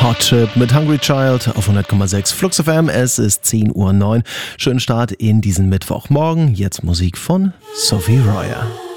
Hot Chip mit Hungry Child auf 100,6 Flux FM. Es ist 10:09 Uhr. Schönen Start in diesen Mittwochmorgen. Jetzt Musik von Sophie Royer.